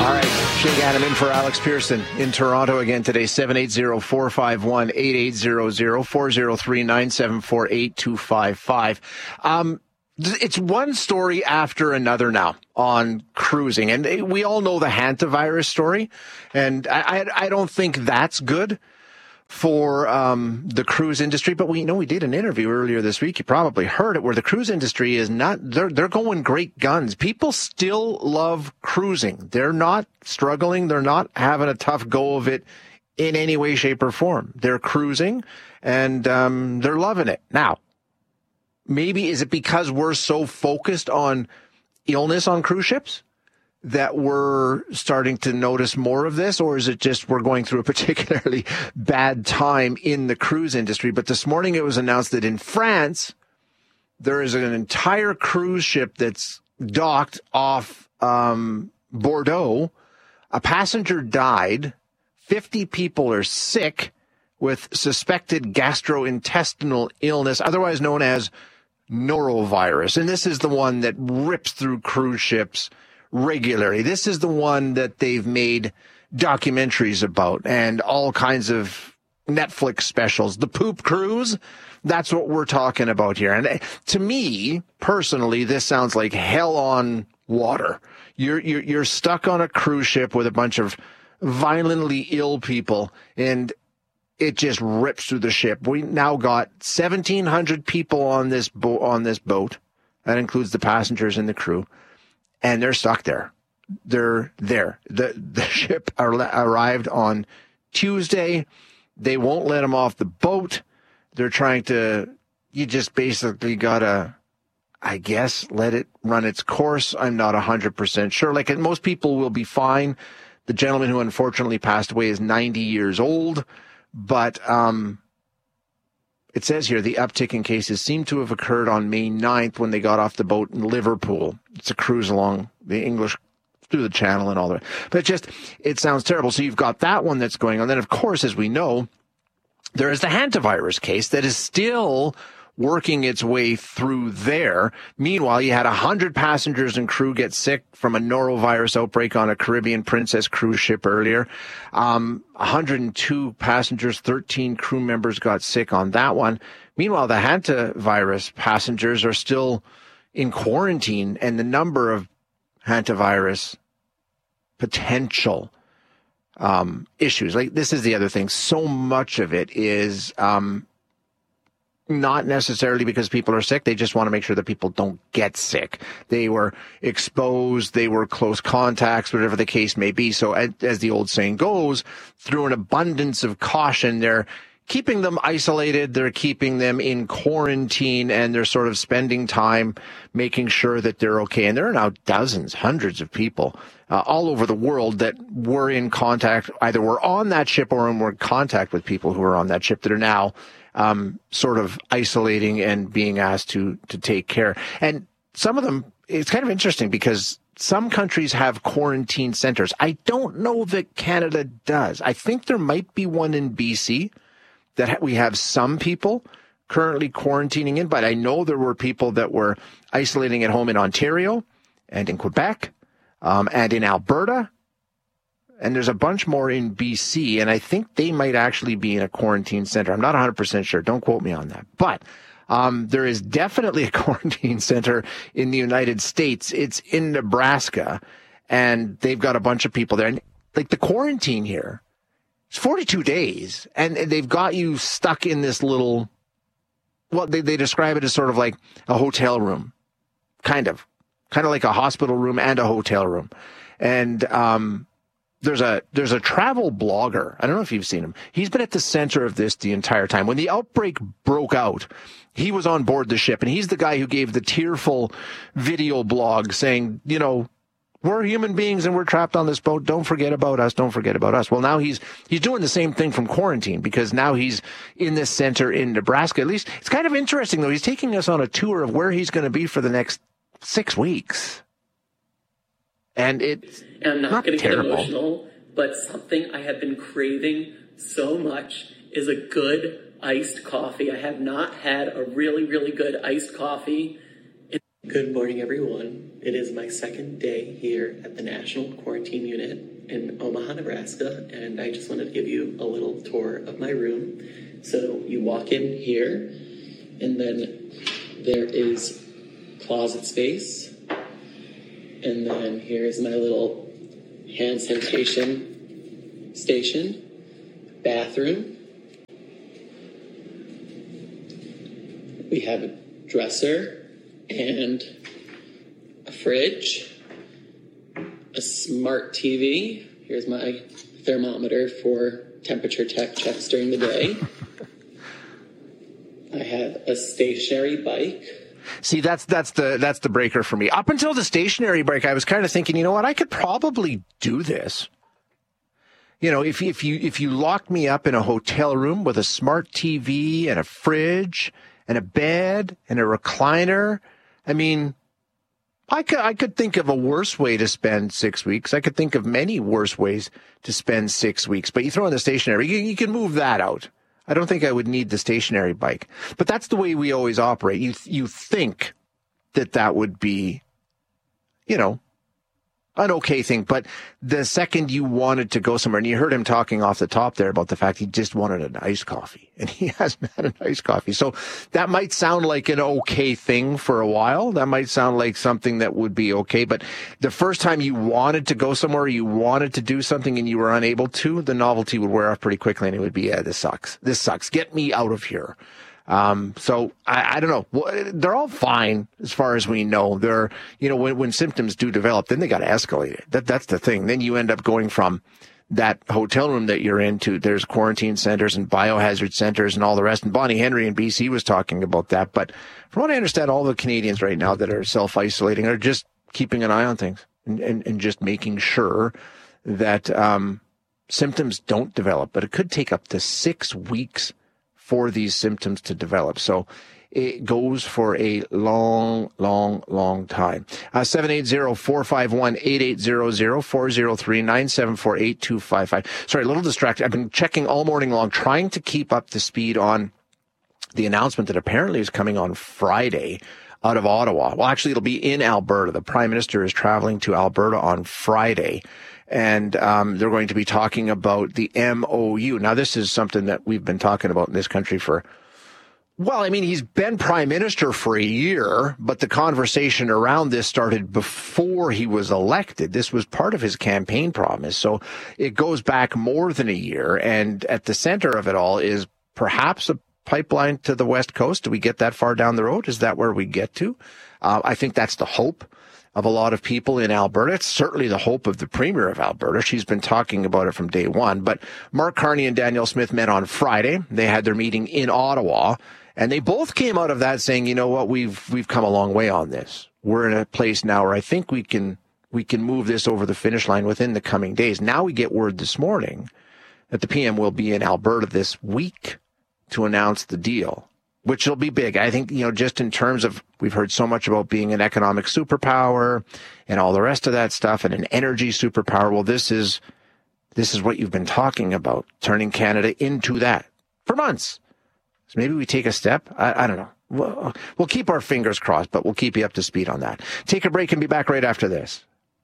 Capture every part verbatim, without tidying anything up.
All right, Shane Adam in for Alex Pearson in Toronto again today, seven eight zero, four five one, eight eight zero zero, four zero three, nine seven four, eight two five five. Um, it's one story after another now on cruising, and we all know the hantavirus story, and I, I, I don't think that's good for um, the cruise industry, but we you know we did an interview earlier this week. You probably heard it, where the cruise industry is not they're they're going great guns. People still love cruising. They're not struggling. They're not having a tough go of it in any way, shape, or form. They're cruising and um, they're loving it. Now, maybe is it because we're so focused on illness on cruise ships that we're starting to notice more of this, or is it just we're going through a particularly bad time in the cruise industry? But this morning it was announced that in France, there is an entire cruise ship that's docked off um, Bordeaux. A passenger died. fifty people are sick with suspected gastrointestinal illness, otherwise known as norovirus. And this is the one that rips through cruise ships regularly. This is the one that they've made documentaries about and all kinds of Netflix specials. The poop cruise, that's what we're talking about here. And to me, personally, this sounds like hell on water. You're, you're, you're stuck on a cruise ship with a bunch of violently ill people, and it just rips through the ship. We now got seventeen hundred people on this bo- on this boat. That includes the passengers and the crew. And they're stuck there. They're there. The the ship ar- arrived on Tuesday. They won't let them off the boat. They're trying to, you just basically gotta, I guess, let it run its course. I'm not one hundred percent sure. Like, most people will be fine. The gentleman who unfortunately passed away is ninety years old. But um, it says here the uptick in cases seemed to have occurred on May ninth when they got off the boat in Liverpool. It's a cruise along the English through the channel and all that. But it just, it sounds terrible. So you've got that one that's going on. Then, of course, as we know, there is the hantavirus case that is still working its way through there. Meanwhile, you had one hundred passengers and crew get sick from a norovirus outbreak on a Caribbean Princess cruise ship earlier. Um, one hundred two passengers, thirteen crew members got sick on that one. Meanwhile, the hantavirus passengers are still in quarantine, and the number of hantavirus potential um, issues, like this is the other thing, so much of it is um, not necessarily because people are sick. They just want to make sure that people don't get sick. They were exposed. They were close contacts, whatever the case may be. So as the old saying goes, through an abundance of caution, they're keeping them isolated. They're keeping them in quarantine, and they're sort of spending time making sure that they're okay. And there are now dozens, hundreds of people uh, all over the world that were in contact, either were on that ship or were in contact with people who were on that ship that are now Um, sort of isolating and being asked to to take care. And some of them, it's kind of interesting because some countries have quarantine centers. I don't know that Canada does. I think there might be one in B C that ha- we have some people currently quarantining in, but I know there were people that were isolating at home in Ontario and in Quebec um, and in Alberta. And there's a bunch more in B C, and I think they might actually be in a quarantine center. I'm not one hundred percent sure. Don't quote me on that. But um, there is definitely a quarantine center in the United States. It's in Nebraska, and they've got a bunch of people there. And like the quarantine here, it's forty-two days, and they've got you stuck in this little, well, they, they describe it as sort of like a hotel room, kind of, kind of like a hospital room and a hotel room. And, um, There's a there's a travel blogger. I don't know if you've seen him. He's been at the center of this the entire time. When the outbreak broke out, he was on board the ship, and he's the guy who gave the tearful video blog saying, you know, we're human beings and we're trapped on this boat. Don't forget about us. Don't forget about us. Well, now he's he's doing the same thing from quarantine, because now he's in this center in Nebraska. At least it's kind of interesting, though. He's taking us on a tour of where he's going to be for the next six weeks. And it's and I'm not, not going to get terrible. emotional, but something I have been craving so much is a good iced coffee. I have not had a really, really good iced coffee. Good morning, everyone. It is my second day here at the National Quarantine Unit in Omaha, Nebraska, and I just wanted to give you a little tour of my room. So you walk in here, and then there is closet space, and then here's my little hand sanitation station, bathroom. We have a dresser and a fridge, a smart T V. Here's my thermometer for temperature tech checks during the day. I have a stationary bike. See, that's that's the that's the breaker for me. Up until the stationary bike, I was kind of thinking, you know what, I could probably do this. You know, if if you if you locked me up in a hotel room with a smart T V and a fridge and a bed and a recliner, I mean, I could I could think of a worse way to spend six weeks. I could think of many worse ways to spend six weeks. But you throw in the stationary, you, you can move that out. I don't think I would need the stationary bike. But that's the way we always operate. You you think that that would be, you know, an okay thing. But the second you wanted to go somewhere, and you heard him talking off the top there about the fact he just wanted an iced coffee, and he hasn't had an iced coffee. So that might sound like an okay thing for a while. That might sound like something that would be okay. But the first time you wanted to go somewhere, you wanted to do something and you were unable to, the novelty would wear off pretty quickly, and it would be, yeah, this sucks. This sucks. Get me out of here. Um, so I, I don't know. Well, they're all fine as far as we know. They're, you know, when, when symptoms do develop, then they got to escalate it. That, that's the thing. Then you end up going from that hotel room that you're into. There's quarantine centers and biohazard centers and all the rest. And Bonnie Henry in B C was talking about that. But from what I understand, all the Canadians right now that are self-isolating are just keeping an eye on things and, and, and just making sure that, um, symptoms don't develop. But it could take up to six weeks for these symptoms to develop. So it goes for a long, long, long time. Uh, seven eight zero, four five one, eight eight zero zero, four zero three, nine seven four, eight two five five. Sorry, a little distracted. I've been checking all morning long, trying to keep up to speed on the announcement that apparently is coming on Friday out of Ottawa. Well, actually, it'll be in Alberta. The Prime Minister is traveling to Alberta on Friday. And um, they're going to be talking about the M O U. Now, this is something that we've been talking about in this country for, well, I mean, he's been prime minister for a year, but the conversation around this started before he was elected. This was part of his campaign promise. So it goes back more than a year. And at the center of it all is perhaps a pipeline to the West Coast. Do we get that far down the road? Is that where we get to? Uh, I think that's the hope of a lot of people in Alberta. It's certainly the hope of the Premier of Alberta. She's been talking about it from day one. But Mark Carney and Danielle Smith met on Friday. They had their meeting in Ottawa, and they both came out of that saying, you know what, we've we've come a long way on this. We're in a place now where I think we can we can move this over the finish line within the coming days. Now we get word this morning that the P M will be in Alberta this week to announce the deal, which will be big. I think, you know, just in terms of, we've heard so much about being an economic superpower and all the rest of that stuff and an energy superpower. Well, this is, this is what you've been talking about, turning Canada into that for months. So maybe we take a step. I, I don't know. We'll, we'll keep our fingers crossed, but we'll keep you up to speed on that. Take a break and be back right after this.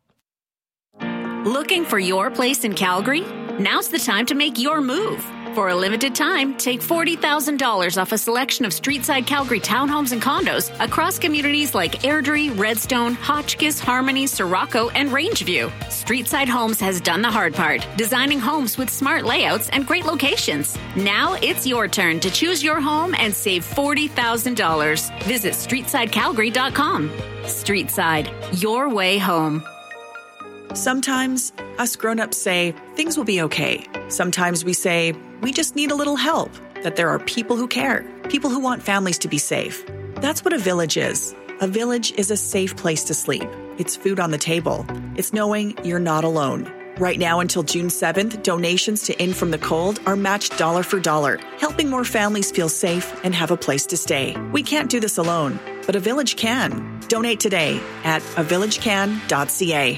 Looking for your place in Calgary? Now's the time to make your move. For a limited time, take forty thousand dollars off a selection of Streetside Calgary townhomes and condos across communities like Airdrie, Redstone, Hotchkiss, Harmony, Sirocco, and Rangeview. Streetside Homes has done the hard part, designing homes with smart layouts and great locations. Now it's your turn to choose your home and save forty thousand dollars. Visit streetside calgary dot com. Streetside, your way home. Sometimes us grown-ups say things will be okay. Sometimes we say we just need a little help, that there are people who care, people who want families to be safe. That's what a village is. A village is a safe place to sleep. It's food on the table. It's knowing you're not alone. Right now until June seventh, donations to In From the Cold are matched dollar for dollar, helping more families feel safe and have a place to stay. We can't do this alone, but a village can. Donate today at a village can dot c a.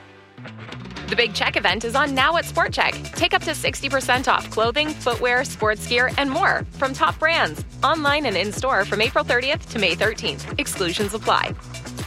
The Big Check event is on now at Sport Check. Take up to sixty percent off clothing, footwear, sports gear, and more from top brands. Online and in-store from April thirtieth to May thirteenth. Exclusions apply.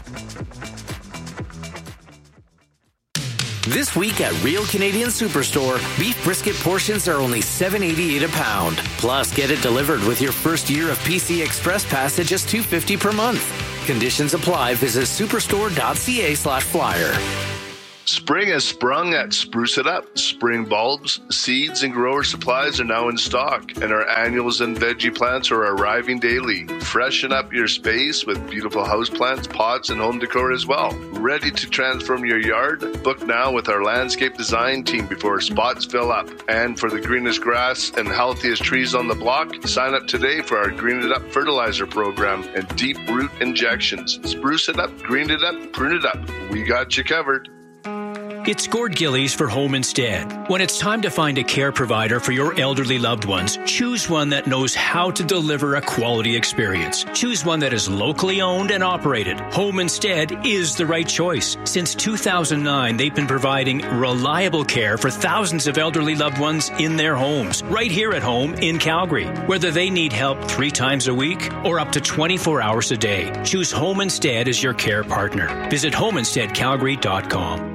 This week at Real Canadian Superstore, beef brisket portions are only seven dollars and eighty-eight cents a pound. Plus, get it delivered with your first year of P C Express Pass at just two dollars and fifty cents per month. Conditions apply. Visit superstore.ca slash flyer. Spring has sprung at Spruce It Up. Spring bulbs, seeds, and grower supplies are now in stock, and our annuals and veggie plants are arriving daily. Freshen up your space with beautiful houseplants, pots, and home decor as well. Ready to transform your yard? Book now with our landscape design team before spots fill up. And for the greenest grass and healthiest trees on the block, sign up today for our Green It Up fertilizer program and deep root injections. Spruce it up, green it up, prune it up. We got you covered. It's Gord Gillies for Home Instead. When it's time to find a care provider for your elderly loved ones, choose one that knows how to deliver a quality experience. Choose one that is locally owned and operated. Home Instead is the right choice. Since two thousand nine, they've been providing reliable care for thousands of elderly loved ones in their homes, right here at home in Calgary. Whether they need help three times a week or up to twenty-four hours a day, choose Home Instead as your care partner. Visit home instead calgary dot com.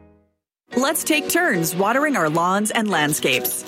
Let's take turns watering our lawns and landscapes.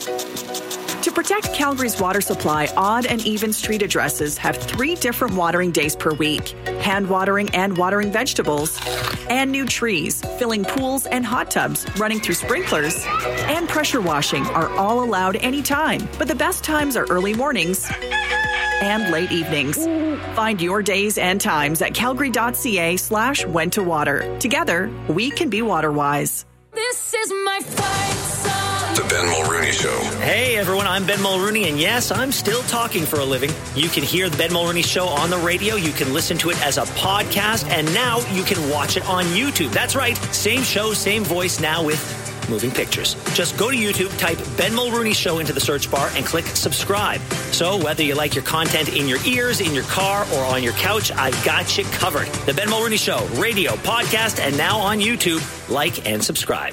To protect Calgary's water supply, odd and even street addresses have three different watering days per week. Hand watering and watering vegetables, and new trees, filling pools and hot tubs, running through sprinklers, and pressure washing are all allowed anytime. But the best times are early mornings and late evenings. Find your days and times at calgary.ca slash when to water. Together, we can be water-wise. This is my fight song. The Ben Mulrooney Show. Hey, everyone, I'm Ben Mulrooney, and yes, I'm still talking for a living. You can hear the Ben Mulrooney Show on the radio. You can listen to it as a podcast, and now you can watch it on YouTube. That's right. Same show, same voice, now with moving pictures. Just go to YouTube, type Ben Mulrooney Show into the search bar, and click subscribe. So whether you like your content in your ears, in your car, or on your couch, I've got you covered. The Ben Mulrooney Show, radio, podcast, and now on YouTube. Like and subscribe.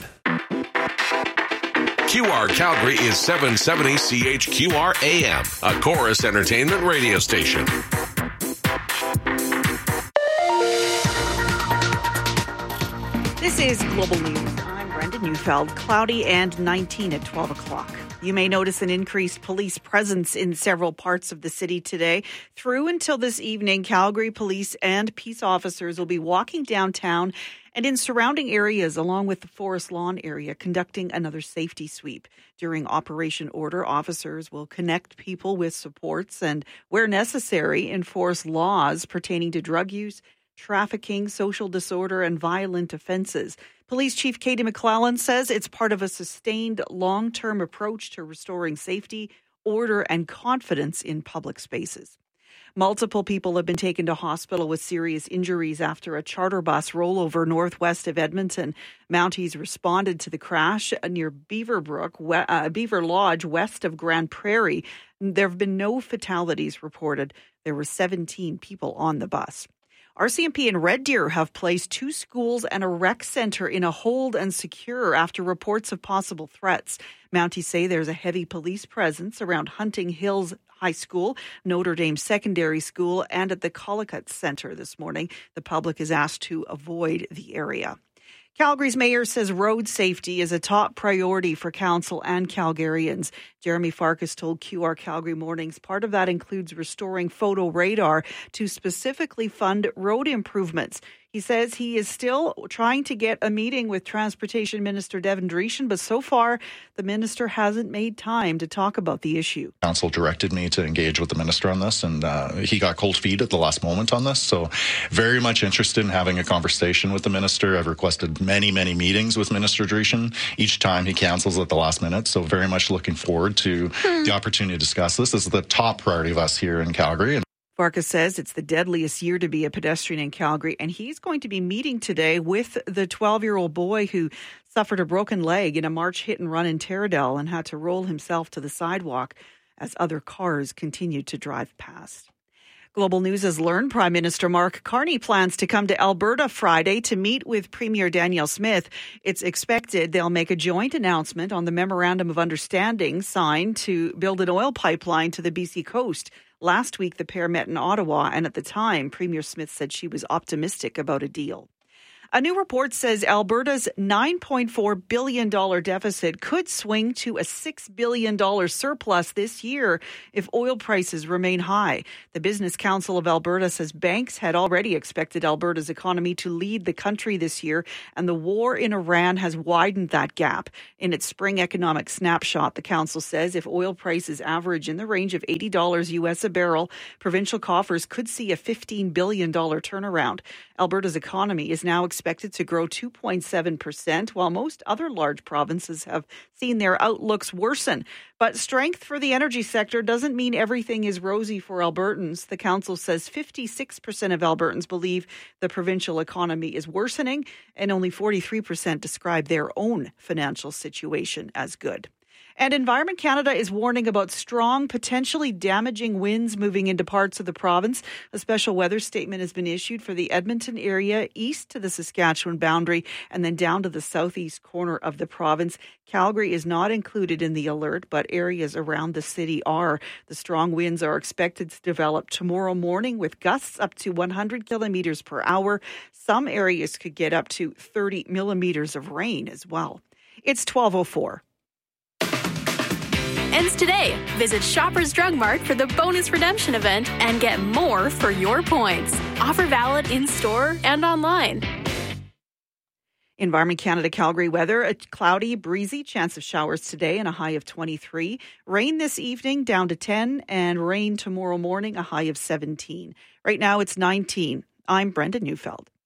Q R Calgary is seven seventy C H Q R A M, a Chorus Entertainment radio station. This is Global News. I'm Brenda Neufeld. Cloudy and nineteen at twelve o'clock. You may notice an increased police presence in several parts of the city today. Through until this evening, Calgary police and peace officers will be walking downtown and in surrounding areas along with the Forest Lawn area, conducting another safety sweep. During Operation Order, officers will connect people with supports and, where necessary, enforce laws pertaining to drug use, trafficking, social disorder, and violent offenses. Police Chief Katie McClellan says it's part of a sustained long-term approach to restoring safety, order, and confidence in public spaces. Multiple people have been taken to hospital with serious injuries after a charter bus rollover northwest of Edmonton. Mounties responded to the crash near Beaverbrook, uh, Beaver Lodge, west of Grand Prairie. There have been no fatalities reported. There were seventeen people on the bus. R C M P and Red Deer have placed two schools and a rec centre in a hold and secure after reports of possible threats. Mounties say there's a heavy police presence around Hunting Hills High School, Notre Dame Secondary School, and at the Collicutt Centre this morning. The public is asked to avoid the area. Calgary's mayor says road safety is a top priority for council and Calgarians. Jeremy Farkas told Q R Calgary Mornings part of that includes restoring photo radar to specifically fund road improvements. He says he is still trying to get a meeting with Transportation Minister Devin Dreeshen, but so far the minister hasn't made time to talk about the issue. Council directed me to engage with the minister on this, and uh, he got cold feet at the last moment on this. So very much interested in having a conversation with the minister. I've requested many, many meetings with Minister Dreeshen. Each time he cancels at the last minute. So very much looking forward to hmm. the opportunity to discuss this. This is the top priority of us here in Calgary. Farkas says it's the deadliest year to be a pedestrian in Calgary, and he's going to be meeting today with the twelve-year-old boy who suffered a broken leg in a March hit-and-run in Taradell and had to roll himself to the sidewalk as other cars continued to drive past. Global News has learned Prime Minister Mark Carney plans to come to Alberta Friday to meet with Premier Danielle Smith. It's expected they'll make a joint announcement on the Memorandum of Understanding signed to build an oil pipeline to the B C coast. Last week, the pair met in Ottawa, and at the time, Premier Smith said she was optimistic about a deal. A new report says Alberta's nine point four billion dollars deficit could swing to a six billion dollars surplus this year if oil prices remain high. The Business Council of Alberta says banks had already expected Alberta's economy to lead the country this year, and the war in Iran has widened that gap. In its spring economic snapshot, the council says if oil prices average in the range of eighty dollars U S a barrel, provincial coffers could see a fifteen billion dollars turnaround. Alberta's economy is now expected to grow two point seven percent, while most other large provinces have seen their outlooks worsen. But strength for the energy sector doesn't mean everything is rosy for Albertans. The council says fifty-six percent of Albertans believe the provincial economy is worsening, and only forty-three percent describe their own financial situation as good. And Environment Canada is warning about strong, potentially damaging winds moving into parts of the province. A special weather statement has been issued for the Edmonton area, east to the Saskatchewan boundary, and then down to the southeast corner of the province. Calgary is not included in the alert, but areas around the city are. The strong winds are expected to develop tomorrow morning with gusts up to one hundred kilometers per hour. Some areas could get up to thirty millimeters of rain as well. It's twelve oh four. Ends today. Visit Shoppers Drug Mart for the bonus redemption event and get more for your points. Offer valid in-store and online. Environment Canada Calgary weather, a cloudy, breezy, chance of showers today and a high of twenty-three. Rain this evening down to ten, and rain tomorrow morning, a high of seventeen. Right now it's nineteen. I'm Brenda Neufeld.